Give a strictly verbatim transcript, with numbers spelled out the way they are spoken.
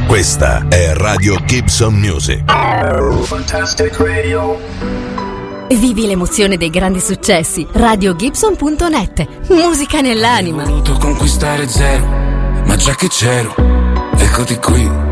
Questa è Radio Gibson Music. Fantastic Radio. Vivi l'emozione dei grandi successi. radio gibson punto net. Musica nell'anima. Ho voluto conquistare zero, ma già che c'ero, eccoti qui.